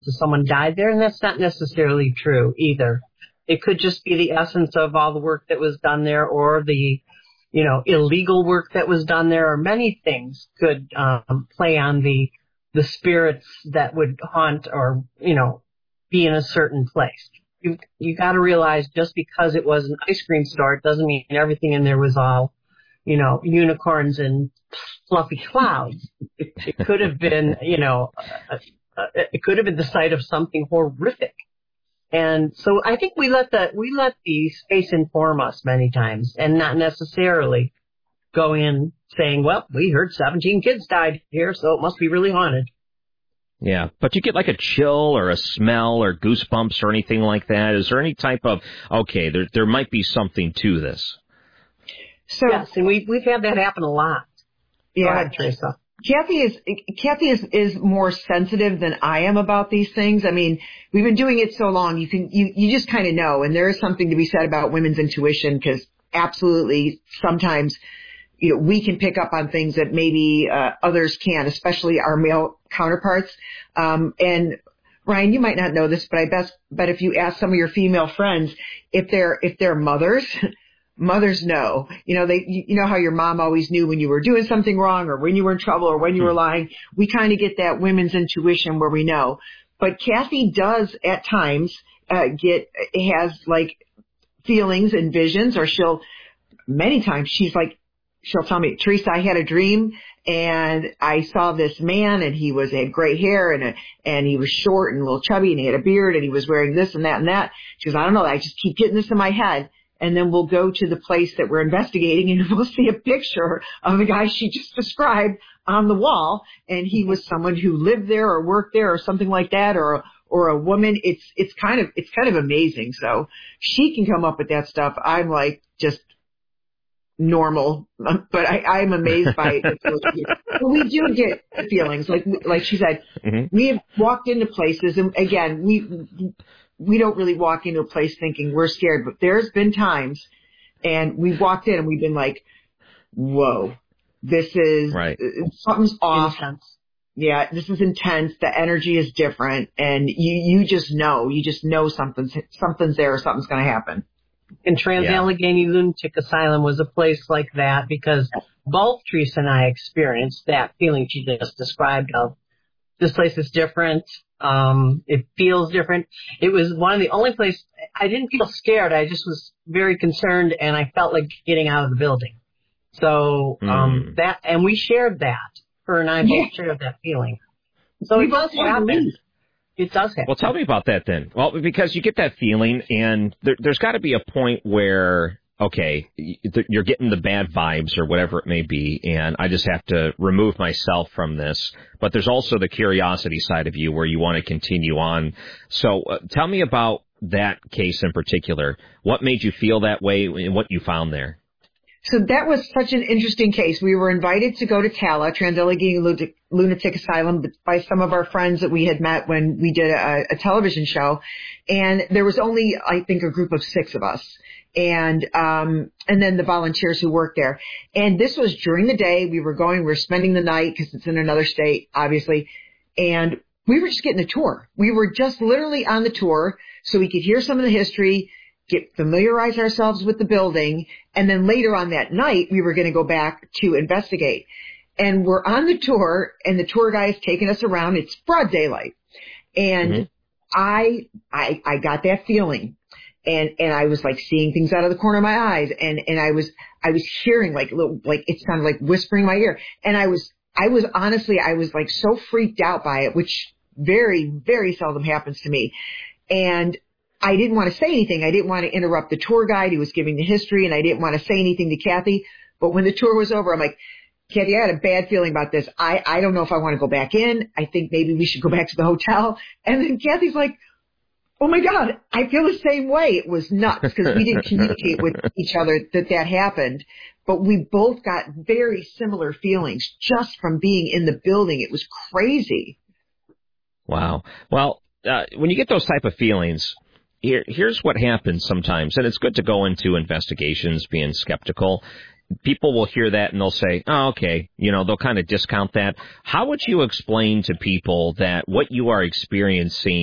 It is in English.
someone died there, and that's not necessarily true either. It could just be the essence of all the work that was done there, or the, illegal work that was done there, or many things could play on the spirits that would haunt or, be in a certain place. You got to realize just because it was an ice cream store, it doesn't mean everything in there was all, unicorns and fluffy clouds. It could have been, it could have been the site of something horrific. And so I think we let the space inform us many times, and not necessarily go in saying, well, we heard 17 kids died here, so it must be really haunted. Yeah, but you get like a chill or a smell or goosebumps or anything like that? Is there any type of, okay, there might be something to this? So, yes, and we've had that happen a lot. Yeah. Go ahead, Teresa. Kathy is more sensitive than I am about these things. I mean, we've been doing it so long, you just kind of know, and there is something to be said about women's intuition, because absolutely sometimes, we can pick up on things that maybe others can, especially our male counterparts. And Ryan, you might not know this, but I bet if you ask some of your female friends if they're mothers, mothers know. You know how your mom always knew when you were doing something wrong, or when you were in trouble, or when you were lying. We kind of get that women's intuition where we know. But Kathy does at times has like feelings and visions, or many times she'll tell me, Teresa, I had a dream and I saw this man, and he had gray hair and he was short and a little chubby, and he had a beard, and he was wearing this and that and that. She goes, I don't know, I just keep getting this in my head. And then we'll go to the place that we're investigating, and we'll see a picture of the guy she just described on the wall. And he was someone who lived there or worked there or something like that, or a woman. It's kind of amazing. So she can come up with that stuff. I'm like just normal, but I'm amazed by it. We do get feelings like she said. Mm-hmm. We have walked into places, and again, we don't really walk into a place thinking we're scared, but there's been times, and we've walked in and we've been like, whoa, this is right. Something's off. Intense. Yeah, this is intense. The energy is different, and you just know something's there, or something's going to happen. And Trans-Allegheny Lunatic Asylum was a place like that, because both Teresa and I experienced that feeling she just described of this place is different. It feels different. It was one of the only places I didn't feel scared. I just was very concerned, and I felt like getting out of the building. So, and we shared that. Her and I both shared that feeling. So it does happen. It does happen. Well, tell me about that then. Well, because you get that feeling, and there's got to be a point where, okay, you're getting the bad vibes or whatever it may be, and I just have to remove myself from this. But there's also the curiosity side of you where you want to continue on. So tell me about that case in particular. What made you feel that way, and what you found there? So that was such an interesting case. We were invited to go to TALA, Trans-Allegheny Lunatic Asylum, by some of our friends that we had met when we did a television show. And there was only, I think, a group of 6 of us. And then the volunteers who worked there. And this was during the day. We were spending the night because it's in another state, obviously. And we were just getting a tour. We were just literally on the tour so we could hear some of the history, familiarize ourselves with the building, and then later on that night, we were going to go back to investigate. And we're on the tour, and the tour guy is taking us around. It's broad daylight. And I got that feeling. And I was like seeing things out of the corner of my eyes. And I was hearing like it sounded like whispering in my ear. And I was like so freaked out by it, which very, very seldom happens to me. And I didn't want to say anything. I didn't want to interrupt the tour guide who was giving the history, and I didn't want to say anything to Kathy. But when the tour was over, I'm like, Kathy, I had a bad feeling about this. I don't know if I want to go back in. I think maybe we should go back to the hotel. And then Kathy's like, oh my God, I feel the same way. It was nuts because we didn't communicate with each other that happened. But we both got very similar feelings just from being in the building. It was crazy. Wow. Well, when you get those type of feelings, here's what happens sometimes, and it's good to go into investigations being skeptical. people will hear that and they'll say, oh, okay, they'll kind of discount that. How would you explain to people that what you are experiencing